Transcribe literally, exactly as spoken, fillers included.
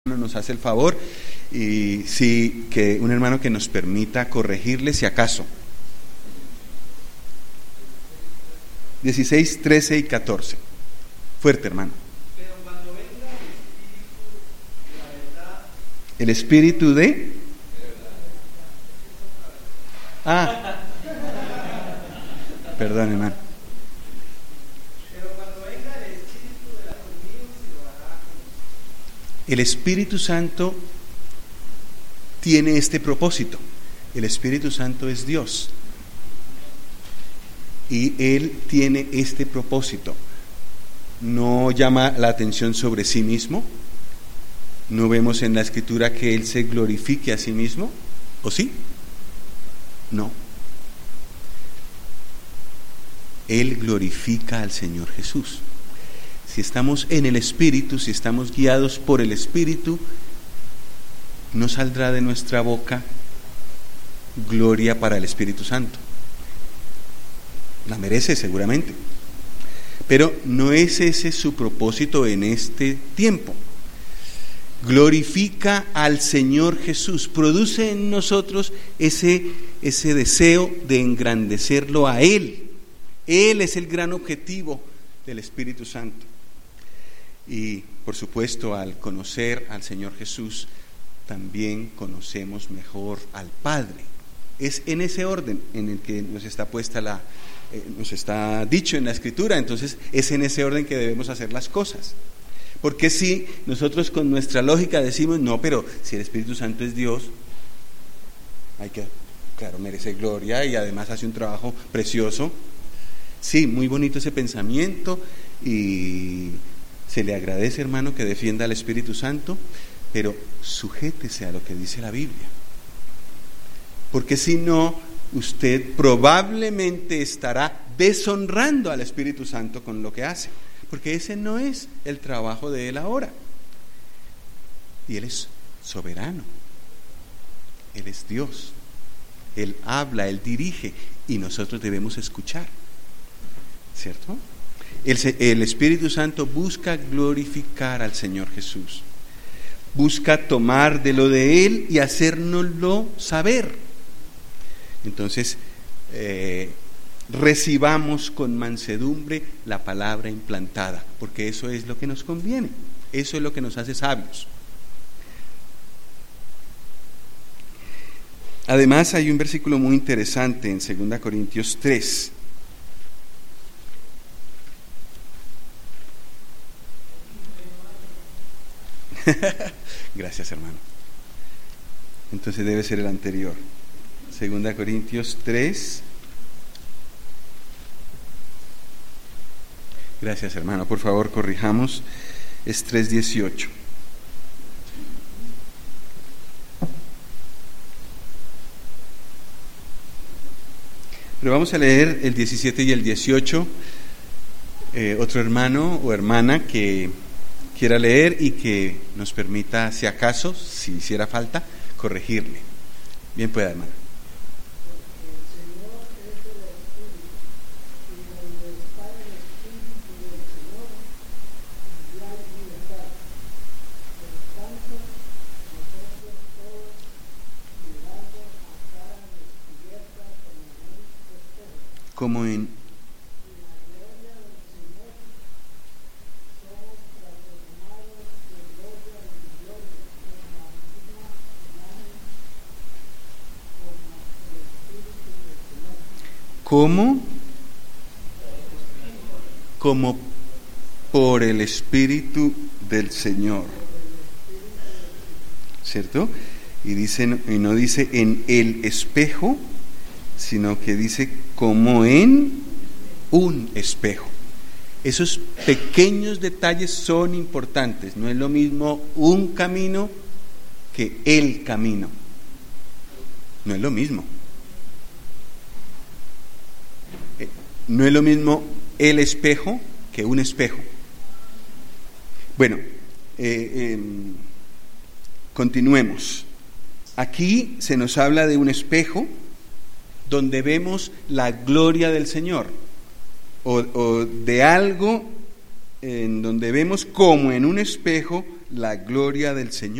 Nos hace el favor y sí, que un hermano que nos permita corregirle si acaso. dieciséis, trece y catorce. Fuerte, hermano. Pero cuando venga el Espíritu de la verdad, El espíritu de Ah. Perdón, hermano. pero cuando venga el Espíritu de la conmigo se lo hará. El Espíritu Santo tiene este propósito. El Espíritu Santo es Dios. Y Él tiene este propósito. No llama la atención sobre sí mismo. No vemos en la Escritura que Él se glorifique a sí mismo. ¿O sí? No. Él glorifica al Señor Jesús. Si estamos en el Espíritu, si estamos guiados por el Espíritu, no saldrá de nuestra boca gloria para el Espíritu Santo. La merece seguramente, pero no es ese su propósito en este tiempo. Glorifica al Señor Jesús, produce en nosotros ese, ese deseo de engrandecerlo a Él. Él es el gran objetivo del Espíritu Santo. Y por supuesto, al conocer al Señor Jesús, también conocemos mejor al Padre. Es en ese orden en el que nos está puesta la, eh, nos está dicho en la Escritura. Entonces es en ese orden que debemos hacer las cosas. Porque si nosotros con nuestra lógica decimos, no, pero si el Espíritu Santo es Dios, hay que, claro, merece gloria y además hace un trabajo precioso. Sí, muy bonito ese pensamiento y se le agradece, hermano, que defienda al Espíritu Santo, pero sujétese a lo que dice la Biblia. Porque si no, usted probablemente estará deshonrando al Espíritu Santo con lo que hace, porque ese no es el trabajo de Él ahora. Y Él es soberano, Él es Dios, Él habla, Él dirige, y nosotros debemos escuchar, ¿cierto? El, el Espíritu Santo busca glorificar al Señor Jesús, busca tomar de lo de Él y hacérnoslo saber. Entonces, eh, recibamos con mansedumbre la palabra implantada, porque eso es lo que nos conviene, eso es lo que nos hace sabios. Además, hay un versículo muy interesante en segunda Corintios tres. Gracias, hermano. Entonces debe ser el anterior. segunda Corintios tres. Gracias, hermano. Por favor, corrijamos. Es tres dieciocho. Pero vamos a leer el diecisiete y el dieciocho. Eh, otro hermano o hermana que quiera leer y que nos permita, si acaso, si hiciera falta, corregirle. Bien pueda, hermano. Como en como como por el Espíritu del Señor, ¿cierto? Y dice, y no dice en el espejo, sino que dice como en un espejo. Esos pequeños detalles son importantes. No es lo mismo un camino que el camino. No es lo mismo. No es lo mismo el espejo que un espejo. Bueno, eh, eh, continuemos. Aquí se nos habla de un espejo donde vemos la gloria del Señor, o, o de algo en donde vemos como en un espejo la gloria del Señor.